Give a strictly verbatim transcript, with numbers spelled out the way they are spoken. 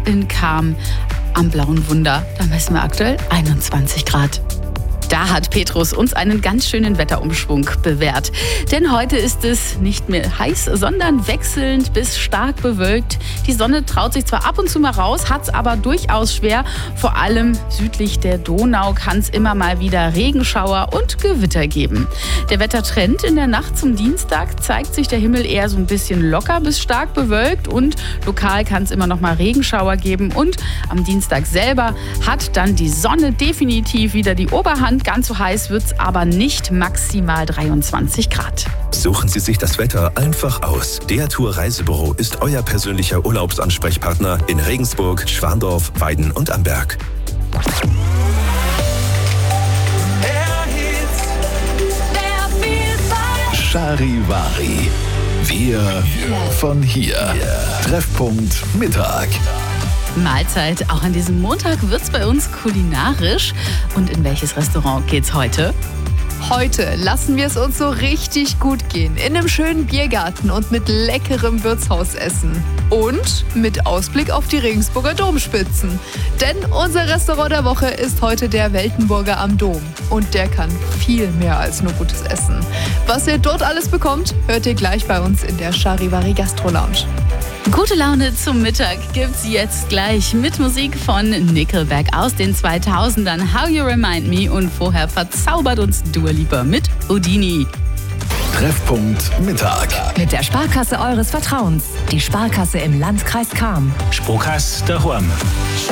in Cham am Blauen Wunder. Da messen wir aktuell einundzwanzig Grad. Da hat Petrus uns einen ganz schönen Wetterumschwung bewährt. Denn heute ist es nicht mehr heiß, sondern wechselnd bis stark bewölkt. Die Sonne traut sich zwar ab und zu mal raus, hat es aber durchaus schwer. Vor allem südlich der Donau kann es immer mal wieder Regenschauer und Gewitter geben. Der Wettertrend in der Nacht zum Dienstag zeigt sich der Himmel eher so ein bisschen locker bis stark bewölkt und lokal kann es immer noch mal Regenschauer geben. Und am Dienstag selber hat dann die Sonne definitiv wieder die Oberhand. Ganz so heiß wird es aber nicht, maximal dreiundzwanzig Grad. Suchen Sie sich das Wetter einfach aus. Der Tour Reisebüro ist euer persönlicher Urlaubsansprechpartner in Regensburg, Schwandorf, Weiden und Amberg. Charivari. Wir von hier. Treffpunkt Mittag. Mahlzeit. Auch an diesem Montag wird's bei uns kulinarisch. Und in welches Restaurant geht's heute? Heute lassen wir es uns so richtig gut gehen. In einem schönen Biergarten und mit leckerem Wirtshausessen. Und mit Ausblick auf die Regensburger Domspitzen. Denn unser Restaurant der Woche ist heute der Weltenburger am Dom. Und der kann viel mehr als nur gutes Essen. Was ihr dort alles bekommt, hört ihr gleich bei uns in der Charivari Gastro Lounge. Gute Laune zum Mittag gibt's jetzt gleich mit Musik von Nickelback aus den zweitausendern. How You Remind Me und vorher verzaubert uns Dua Lipa mit Houdini. Treffpunkt Mittag. Mit der Sparkasse eures Vertrauens. Die Sparkasse im Landkreis Cham. Sparkasse daheim.